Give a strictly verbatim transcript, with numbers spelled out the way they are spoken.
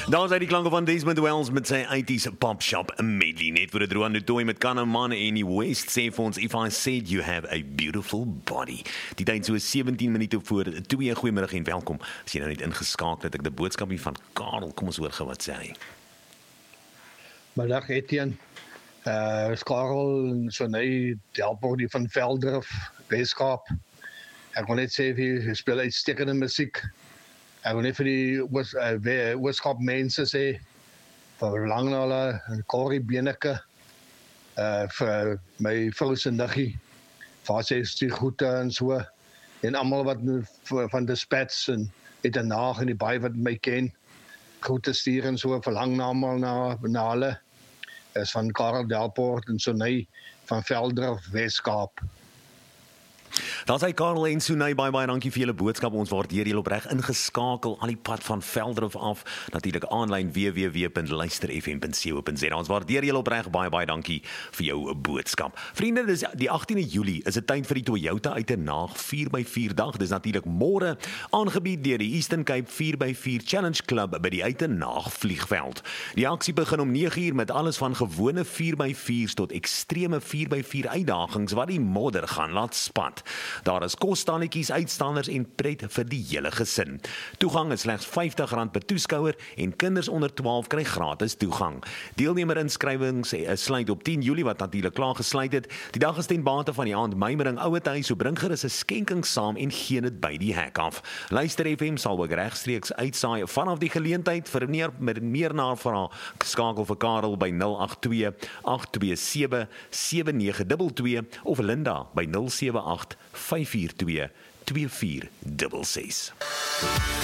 Daar is hy die klanke van Desmond Wells met sy eighties pop shop medley. Net voor het Roan de Tooi met Kanneman en die West sê vir ons, if I said you have a beautiful body. Die tyd so sewentien minute voor twee. Goeiemiddag en welkom. As jy nou net ingeskakel het, ek die boodskap hier van Karel. Kom ons hoor gou wat sê hy. Middag Etienne. Uh, is Karel so nee, die helpbody van Veldrif, Weskaap. Ek wil net sê vir jy speel uitstekende musiek. Ek wil net vir die Weskaap mense sê, vir lang na hulle, Corrie Beneke, uh, vir my vrou se niggie, vir sy stuur groete en so, en almal wat van Dispatch en het en naag en die baie wat my ken, groete stuur en so, verlang na almal na, na hulle, is van Karel Delpoort en Sonay van Veldrif, Weskaap. Daar sê Karel en Sonay, baie baie dankie vir julle boodskap. Ons waardeer julle opreg ingeskakel aan die pad van Veldrif af. Natuurlik aanlyn w w w punt luister f m punt co punt za. Ons waardeer julle opreg, baie baie dankie vir jou boodskap. Vriende, dis die agtiende Julie is dit tyd vir die Toyota uit 'n naag vier by vier dag. Dis natuurlik môre aangebied deur die Eastern Cape vier by vier Challenge Club by die uit 'n naag vliegveld. Die aksie begin om nege uur met alles van gewone vier by viers tot ekstreme vier by vier uitdagings wat die modder gaan laat spat. Daar is kosstalletjies, uitstanders en pret vir die hele gesin. Toegang is slegs vyftig rand per toeskouer en kinders onder twaalf kry gratis toegang. Deelnemer inskrywings sluit op tien Julie wat natuurlik klaar gesluit het. Die dag is ten bate van die aandmymering ouete, so bring gerus 'n skenking saam en gee dit by die hek af. Luister F M sal ook regstreeks uitsaai vanaf die geleentheid. Vir meer met meer navraag skakel vir Karel by nul agt twee agt twee sewe sewe nege twee twee of Linda by nul sewe agt vyf vier twee twee vier ses ses.